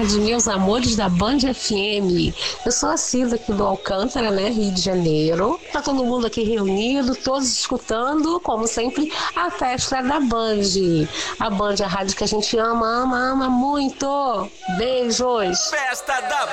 tarde, meus amores da Band FM. Eu sou a Cida aqui do Alcântara, né, Rio de Janeiro. Tá todo mundo aqui reunido, todos escutando, como sempre, a festa da Band. A Band é a rádio que a gente ama, ama, ama muito. Beijos! Festa da